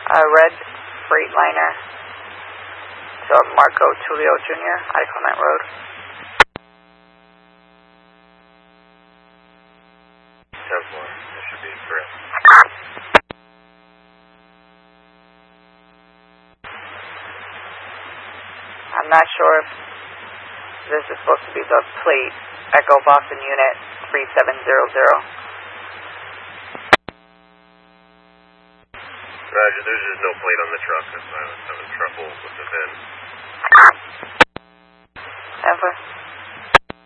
Red Freightliner. So Marco Tulio Jr., I Clement Road. This should be correct. I'm not sure if this is supposed to be the plate. Echo Boston Unit 3700. Roger, there's just no plate on the truck. That's why I was having trouble with the VIN. Ever.